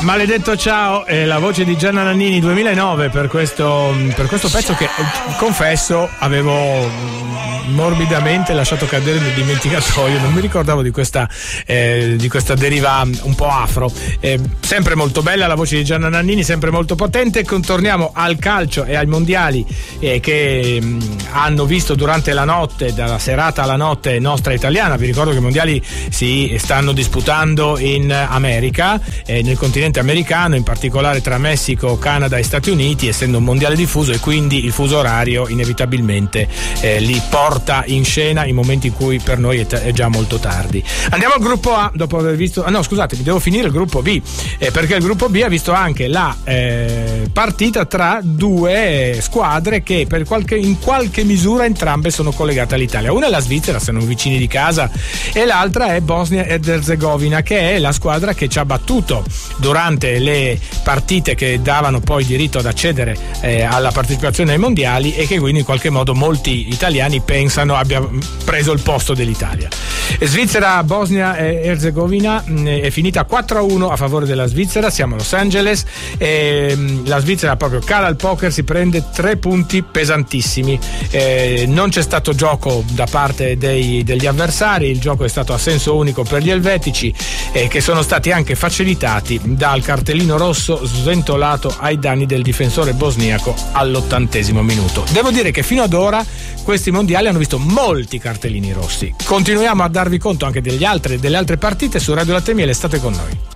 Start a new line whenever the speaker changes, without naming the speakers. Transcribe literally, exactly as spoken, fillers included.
Maledetto ciao, è la voce di Gianna Nannini duemilanove per questo, per questo pezzo che confesso avevo morbidamente lasciato cadere nel dimenticatoio. Non mi ricordavo di questa eh, di questa deriva un po' afro. Eh, sempre molto bella la voce di Gianna Nannini, sempre molto potente. Torniamo al calcio e ai mondiali eh, che mh, hanno visto durante la notte, dalla serata alla notte nostra italiana. Vi ricordo che i mondiali si stanno disputando in America, eh, nel continente americano, in particolare tra Messico, Canada e Stati Uniti, essendo un mondiale diffuso, e quindi il fuso orario inevitabilmente eh, li porta in scena in momenti in cui per noi è, t- è già molto tardi. Andiamo al gruppo A, dopo aver visto ah no scusatemi devo finire il gruppo B, eh, perché il gruppo B ha visto anche la eh, partita tra due squadre che per qualche, in qualche misura entrambe sono collegate all'Italia. Una è la Svizzera, sono vicini di casa, e l'altra è Bosnia ed Erzegovina, che è la squadra che ci ha battuto durante le partite che davano poi diritto ad accedere eh, alla partecipazione ai mondiali, e che quindi in qualche modo molti italiani pensano abbia preso il posto dell'Italia. Svizzera Bosnia e Erzegovina è finita quattro a uno a favore della Svizzera. Siamo a Los Angeles e la Svizzera proprio cala al poker, si prende tre punti pesantissimi. Eh, non c'è stato gioco da parte dei, degli avversari, il gioco è stato a senso unico per gli elvetici, eh, che sono stati anche facilitati dal cartellino rosso sventolato ai danni del difensore bosniaco all'ottantesimo minuto. Devo dire che fino ad ora questi mondiali hanno visto molti cartellini rossi. Continuiamo a darvi conto anche degli altri, delle altre partite su Radio Latte e Miele, state con noi.